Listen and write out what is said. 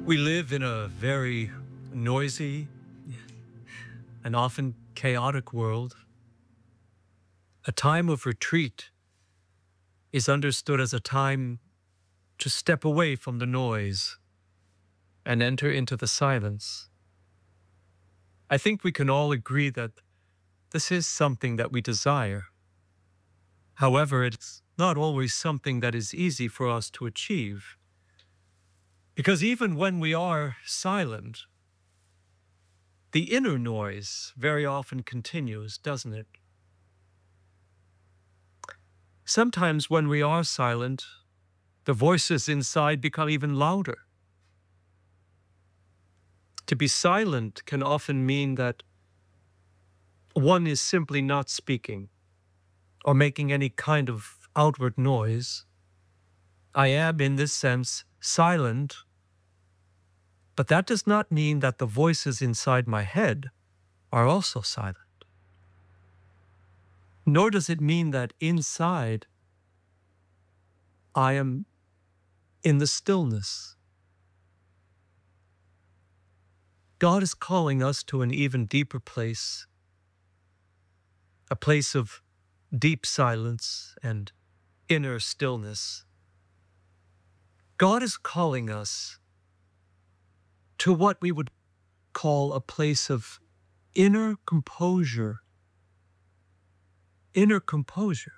We live in a very noisy and often chaotic world. A time of retreat is understood as a time to step away from the noise and enter into the silence. I think we can all agree that this is something that we desire. However, it's not always something that is easy for us to achieve. Because even when we are silent, the inner noise very often continues, doesn't it? Sometimes when we are silent, the voices inside become even louder. To be silent can often mean that one is simply not speaking or making any kind of outward noise. I am, in this sense, silent, but that does not mean that the voices inside my head are also silent. Nor does it mean that inside I am in the stillness. God is calling us to an even deeper place, a place of deep silence and inner stillness. God is calling us to what we would call a place of inner composure. Inner composure.